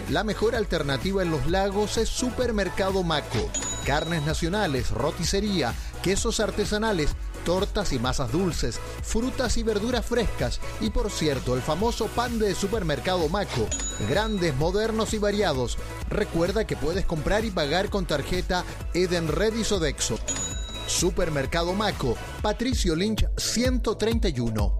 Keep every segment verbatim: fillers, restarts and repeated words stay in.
La mejor alternativa en Los Lagos es Supermercado Maco. Carnes nacionales, roticería, quesos artesanales, tortas y masas dulces, frutas y verduras frescas y, por cierto, el famoso pan de Supermercado Maco. Grandes, modernos y variados. Recuerda que puedes comprar y pagar con tarjeta Edenred y Sodexo. Supermercado Maco, Patricio Lynch ciento treinta y uno.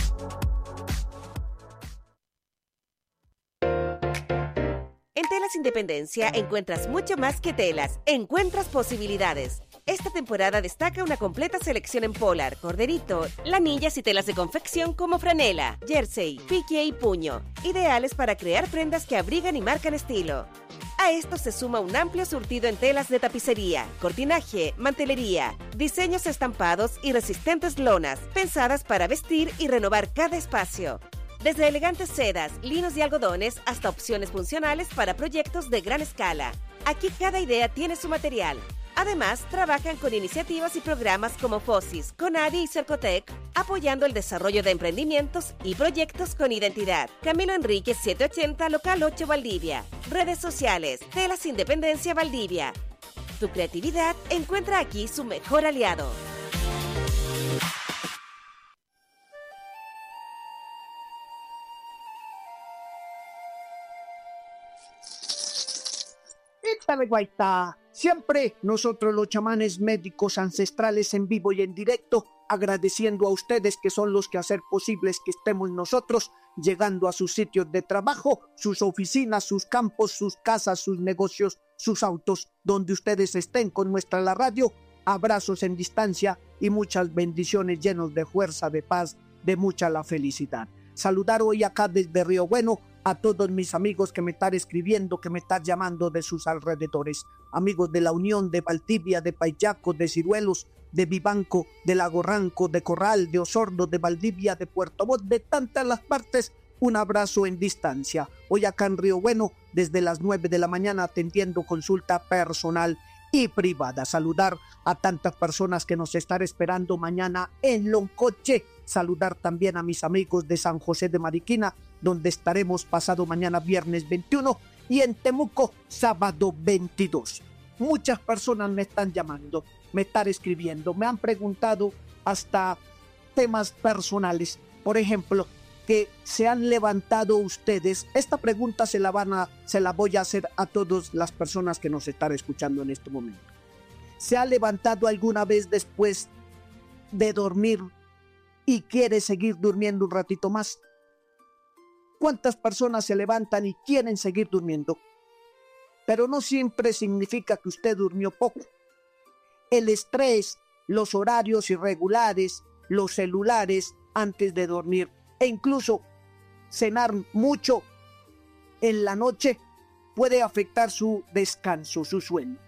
En Telas Independencia encuentras mucho más que telas, encuentras posibilidades. Esta temporada destaca una completa selección en polar, corderito, lanillas y telas de confección como franela, jersey, pique y puño, ideales para crear prendas que abrigan y marcan estilo. A esto se suma un amplio surtido en telas de tapicería, cortinaje, mantelería, diseños estampados y resistentes lonas, pensadas para vestir y renovar cada espacio. Desde elegantes sedas, linos y algodones hasta opciones funcionales para proyectos de gran escala. Aquí cada idea tiene su material. Además, trabajan con iniciativas y programas como FOSIS, CONADI y Cercotec, apoyando el desarrollo de emprendimientos y proyectos con identidad. Camilo Enríquez setecientos ochenta, Local ocho, Valdivia. Redes sociales, Telas Independencia Valdivia. Tu creatividad encuentra aquí su mejor aliado. Échale, guaita. Siempre nosotros los chamanes médicos ancestrales en vivo y en directo, agradeciendo a ustedes que son los que hacen posibles que estemos nosotros llegando a sus sitios de trabajo, sus oficinas, sus campos, sus casas, sus negocios, sus autos, donde ustedes estén con nuestra la radio. Abrazos en distancia y muchas bendiciones llenos de fuerza, de paz, de mucha la felicidad. Saludar hoy acá desde Río Bueno a todos mis amigos que me están escribiendo, que me están llamando de sus alrededores. Amigos de La Unión, de Valdivia, de Payaco, de Ciruelos, de Vivanco, de Lago Ranco, de Corral, de Osorno, de Valdivia, de Puerto Montt, de tantas las partes. Un abrazo en distancia. Hoy acá en Río Bueno, desde las nueve de la mañana, atendiendo consulta personal y privada. Saludar a tantas personas que nos están esperando mañana en Loncoche. Saludar también a mis amigos de San José de Mariquina, donde estaremos pasado mañana viernes veintiuno y en Temuco sábado veintidós. Muchas personas me están llamando, me están escribiendo, me han preguntado hasta temas personales. Por ejemplo, que se han levantado ustedes. Esta pregunta se la van a, se la voy a hacer a todas las personas que nos están escuchando en este momento. ¿Se ha levantado alguna vez después de dormir y quiere seguir durmiendo un ratito más? ¿Cuántas personas se levantan y quieren seguir durmiendo? Pero no siempre significa que usted durmió poco. El estrés, los horarios irregulares, los celulares antes de dormir e incluso cenar mucho en la noche puede afectar su descanso, su sueño.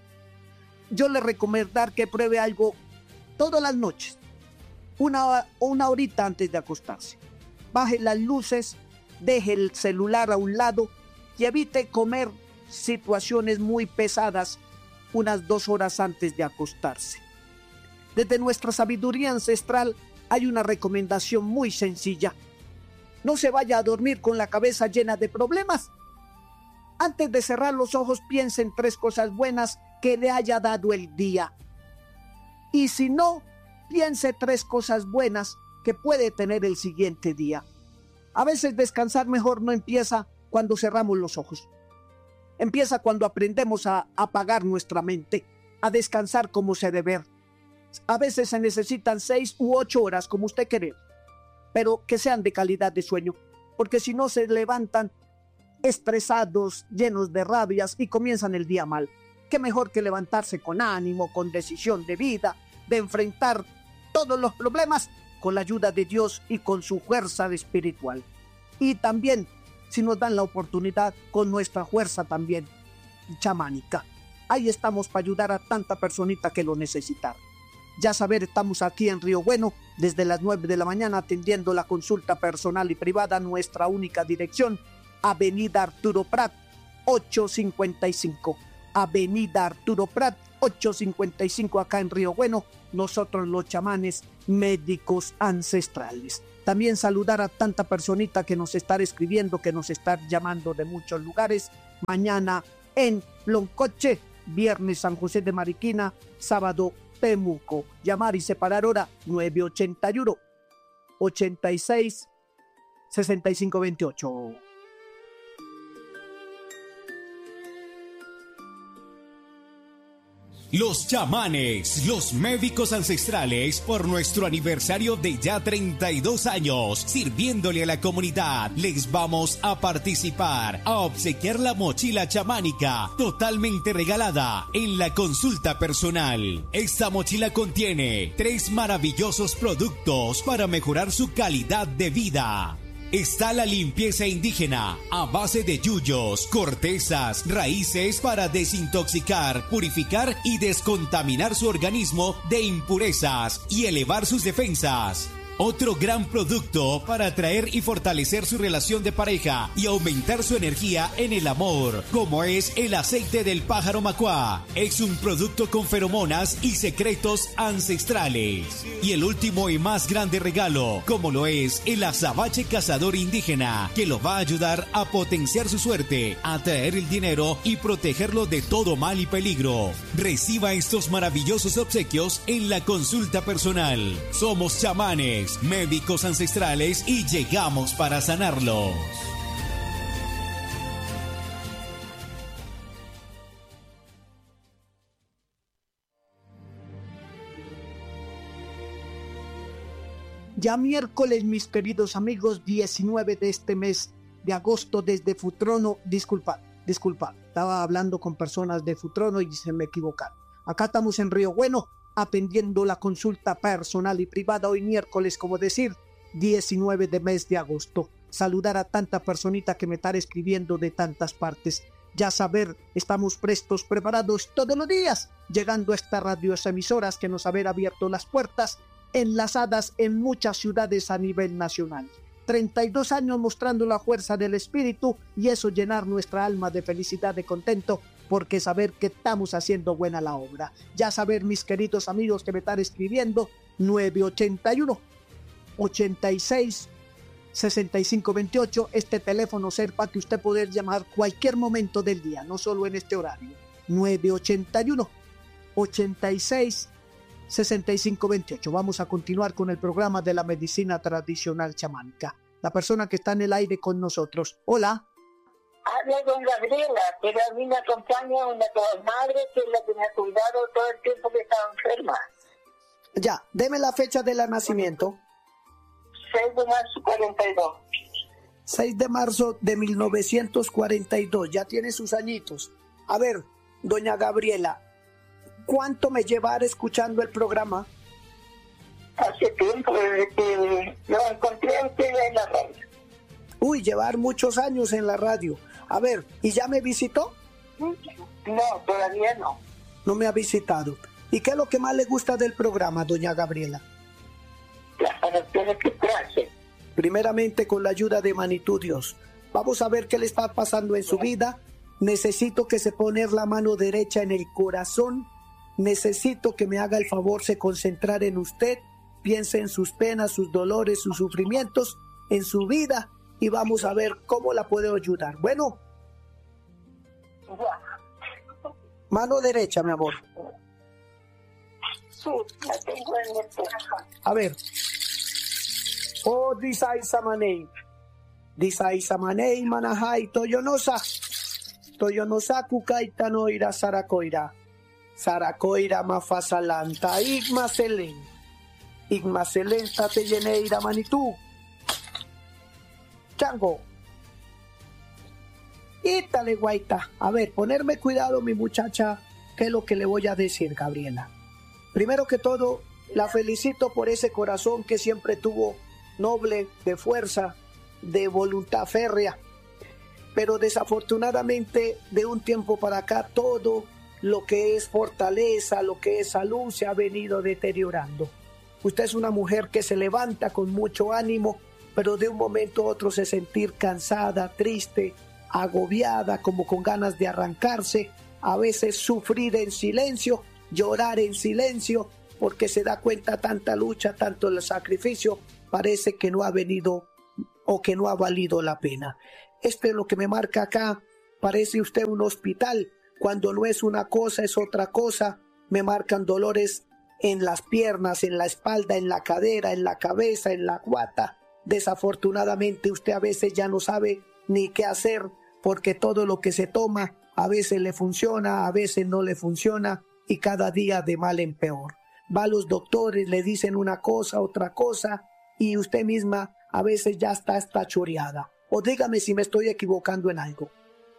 Yo le recomendaría que pruebe algo todas las noches, una, una horita antes de acostarse. Baje las luces, deje el celular a un lado y evite comer situaciones muy pesadas unas dos horas antes de acostarse. Desde nuestra sabiduría ancestral hay una recomendación muy sencilla. No se vaya a dormir con la cabeza llena de problemas. Antes de cerrar los ojos, piense en tres cosas buenas que le haya dado el día. Y si no, piense tres cosas buenas que puede tener el siguiente día. A veces descansar mejor no empieza cuando cerramos los ojos. Empieza cuando aprendemos a apagar nuestra mente, a descansar como se debe. A veces se necesitan seis u ocho horas, como usted quiere, pero que sean de calidad de sueño, porque si no se levantan estresados, llenos de rabias y comienzan el día mal. Qué mejor que levantarse con ánimo, con decisión de vida, de enfrentar todos los problemas con la ayuda de Dios y con su fuerza espiritual. Y también, si nos dan la oportunidad, con nuestra fuerza también chamánica. Ahí estamos para ayudar a tanta personita que lo necesita. Ya saber, estamos aquí en Río Bueno desde las nueve de la mañana atendiendo la consulta personal y privada. Nuestra única dirección, Avenida Arturo Prat, ochocientos cincuenta y cinco. Avenida Arturo Prat, ochocientos cincuenta y cinco, acá en Río Bueno, nosotros los chamanes médicos ancestrales. También saludar a tanta personita que nos está escribiendo, que nos está llamando de muchos lugares. mañana en Loncoche, viernes San José de Mariquina, sábado Temuco. Llamar y separar hora nueve ochenta y uno, ochenta y seis, sesenta y cinco veintiocho. Los chamanes, los médicos ancestrales, por nuestro aniversario de ya treinta y dos años, sirviéndole a la comunidad, les vamos a participar, a obsequiar la mochila chamánica, totalmente regalada, en la consulta personal. Esta mochila contiene tres maravillosos productos para mejorar su calidad de vida. Está la limpieza indígena a base de yuyos, cortezas, raíces para desintoxicar, purificar y descontaminar su organismo de impurezas y elevar sus defensas. Otro gran producto para atraer y fortalecer su relación de pareja y aumentar su energía en el amor, como es el aceite del pájaro macuá. Es un producto con feromonas y secretos ancestrales. Y el último y más grande regalo, como lo es el azabache cazador indígena, que lo va a ayudar a potenciar su suerte, atraer el dinero y protegerlo de todo mal y peligro. Reciba estos maravillosos obsequios en la consulta personal. Somos chamanes, médicos ancestrales y llegamos para sanarlos. Ya miércoles, mis queridos amigos, diecinueve de este mes de agosto, desde Futrono, disculpad, disculpad, estaba hablando con personas de Futrono y se me equivocaron. Acá estamos en Río Bueno, atendiendo la consulta personal y privada hoy miércoles, como decir, diecinueve de mes de agosto. Saludar a tanta personita que me está escribiendo de tantas partes. Ya saber, estamos prestos, preparados todos los días, llegando a estas radioemisoras que nos haber abierto las puertas, enlazadas en muchas ciudades a nivel nacional. treinta y dos años mostrando la fuerza del espíritu y eso llenar nuestra alma de felicidad, de contento, porque saber que estamos haciendo buena la obra. Ya saber, mis queridos amigos que me están escribiendo, nueve ochenta y uno, ochenta y seis, sesenta y cinco veintiocho, este teléfono ser para que usted pueda llamar cualquier momento del día, no solo en este horario. nueve ochenta y uno, ochenta y seis, sesenta y cinco veintiocho. Vamos a continuar con el programa de la medicina tradicional chamánica. La persona que está en el aire con nosotros. Hola. Habla con Gabriela, pero a mí me acompaña una madre que es la que me ha cuidado todo el tiempo que estaba enferma. Ya, deme la fecha de la nacimiento. seis de marzo cuarenta y dos. seis de marzo de mil novecientos cuarenta y dos, ya tiene sus añitos. A ver, doña Gabriela, ¿cuánto me llevará escuchando el programa? Hace tiempo, desde que lo encontré a usted en la radio. Uy, llevar muchos años en la radio. A ver, ¿y ya me visitó? No, todavía no. No me ha visitado. ¿Y qué es lo que más le gusta del programa, doña Gabriela? Las oraciones que te hacen. Primeramente, con la ayuda de Manitud Dios. Vamos a ver qué le está pasando en su vida. Necesito que se poner la mano derecha en el corazón. Necesito que me haga el favor de concentrar en usted. Piense en sus penas, sus dolores, sus sufrimientos, en su vida. Y vamos a ver cómo la puedo ayudar. Bueno. Ya. Mano derecha, mi amor. Sí, la tengo en el teléfono. A ver. Oh, disai samanei. Disai samanei manahai toyonosa. Toyonosa kukaita noira sarakoira. Sarakoira mafasalanta igmaselen. Igmaselen tate lleneira manitú. Chango. Ítale, guaita. A ver, ponerme cuidado, mi muchacha. ¿Qué es lo que le voy a decir, Gabriela? Primero que todo, la felicito por ese corazón que siempre tuvo, noble, de fuerza, de voluntad férrea. Pero desafortunadamente, de un tiempo para acá, todo lo que es fortaleza, lo que es salud, se ha venido deteriorando. Usted es una mujer que se levanta con mucho ánimo, pero de un momento a otro se sentir cansada, triste, agobiada, como con ganas de arrancarse, a veces sufrir en silencio, llorar en silencio, porque se da cuenta tanta lucha, tanto el sacrificio, parece que no ha venido o que no ha valido la pena. Esto es lo que me marca acá parece usted un hospital. Cuando no es una cosa, es otra cosa. Me marcan dolores en las piernas, en la espalda, en la cadera, en la cabeza, en la guata. Desafortunadamente usted a veces ya no sabe ni qué hacer, porque todo lo que se toma a veces le funciona, a veces no le funciona, y cada día de mal en peor. Va a los doctores, le dicen una cosa, otra cosa, y usted misma a veces ya está, está choreada. O dígame si me estoy equivocando en algo.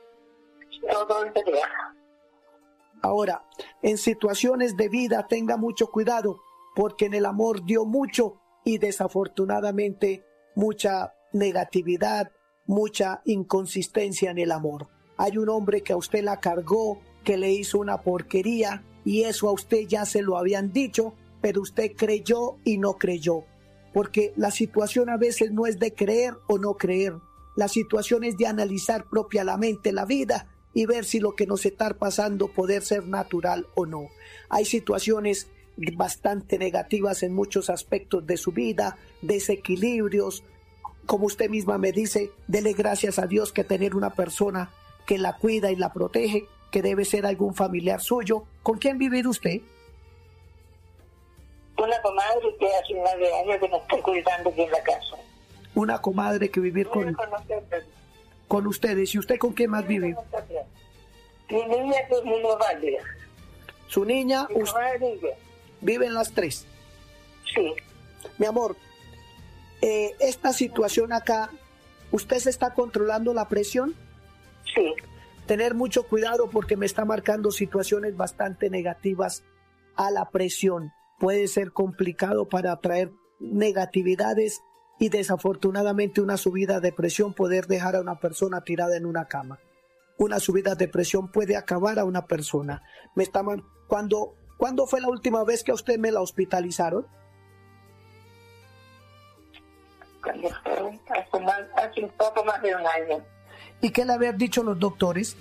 Ahora, en situaciones de vida tenga mucho cuidado, porque en el amor dio mucho y desafortunadamente mucha negatividad, mucha inconsistencia en el amor. Hay un hombre que a usted la cargó, que le hizo una porquería, y eso a usted ya se lo habían dicho, pero usted creyó y no creyó. Porque la situación a veces no es de creer o no creer. La situación es de analizar propiamente la vida y ver si lo que nos está pasando puede ser natural o no. Hay situaciones bastante negativas en muchos aspectos de su vida, desequilibrios. Como usted misma me dice, dele gracias a Dios que tener una persona que la cuida y la protege, que debe ser algún familiar suyo. ¿Con quién vive usted? Una comadre que hace más de años que nos está cuidando aquí en la casa. Una comadre que vivir con, con ustedes. ¿Y usted con quién más vive? Mi niña que es muy válida. Su niña, Mi usted, viven las tres. Sí. Mi amor, eh, esta situación acá, ¿usted se está controlando la presión? Sí. Tener mucho cuidado porque me está marcando situaciones bastante negativas a la presión. Puede ser complicado para atraer negatividades y desafortunadamente una subida de presión poder dejar a una persona tirada en una cama. Una subida de presión puede acabar a una persona. Me estaban, cuando, ¿Cuándo fue la última vez que a usted me la hospitalizaron? Hace, más, hace un poco más de un año. ¿Y qué le habían dicho los doctores?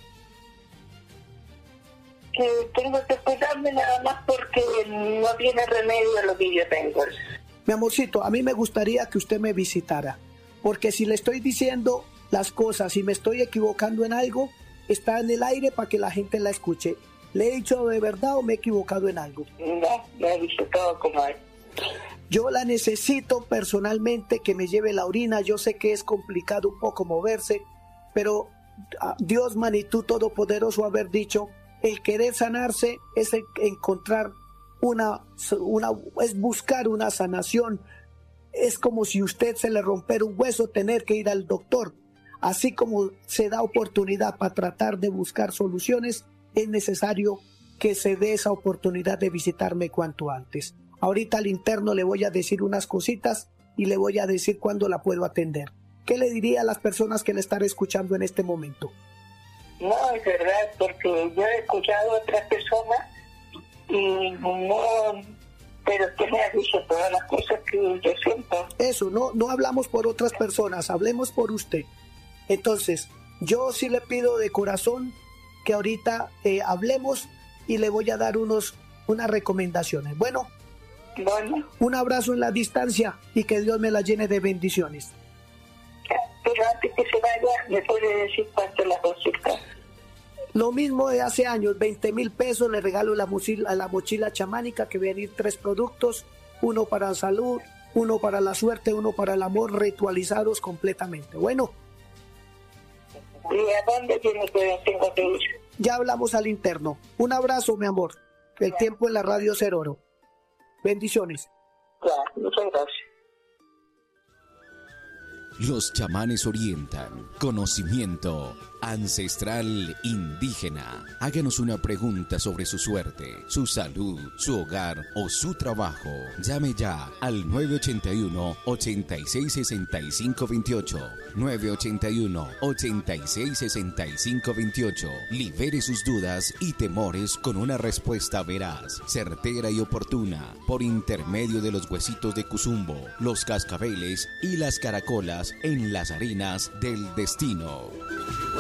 Que tengo que cuidarme nada más porque no tiene remedio a lo que yo tengo. Mi amorcito, a mí me gustaría que usted me visitara, porque si le estoy diciendo las cosas y me estoy equivocando en algo, está en el aire para que la gente la escuche. ¿Le he dicho de verdad o me he equivocado en algo? No, me he dicho todo como es. Yo la necesito personalmente que me lleve la orina. Yo sé que es complicado un poco moverse, pero Dios, magnitud todopoderoso, haber dicho, el querer sanarse es el encontrar una, una, es buscar una sanación. Es como si usted se le rompiera un hueso, tener que ir al doctor. Así como se da oportunidad para tratar de buscar soluciones, es necesario que se dé esa oportunidad de visitarme cuanto antes. Ahorita al interno le voy a decir unas cositas y le voy a decir cuándo la puedo atender. ¿Qué le diría a las personas que le están escuchando en este momento? No, es verdad, porque yo he escuchado a otras personas y no, pero que me ha dicho todas las cosas que yo siento. Eso, no, no hablamos por otras personas, hablemos por usted. Entonces, yo sí le pido de corazón que ahorita eh, hablemos y le voy a dar unos, unas recomendaciones. Bueno, bueno, un abrazo en la distancia y que Dios me la llene de bendiciones. Pero antes que se vaya, ¿me puede decir cuánto la consulta? Lo mismo de hace años, veinte mil pesos, le regalo la mochila, la mochila chamánica, que venir tres productos, uno para la salud, uno para la suerte, uno para el amor, ritualizados completamente. Bueno. ¿Y a dónde tiene que tengo que ir? Ya hablamos al interno. Un abrazo, mi amor. El tiempo en la radio Ser Oro. Bendiciones. Claro, muchas gracias. Los chamanes orientan. Conocimiento ancestral indígena. Háganos una pregunta sobre su suerte, su salud, su hogar o su trabajo. Llame ya al nueve ochenta y uno, ochenta y seis, sesenta y cinco veintiocho. nueve ochenta y uno, ochenta y seis, sesenta y cinco veintiocho. Libere sus dudas y temores con una respuesta veraz, certera y oportuna, por intermedio de los huesitos de Cuzumbo, los cascabeles y las caracolas en las harinas del destino.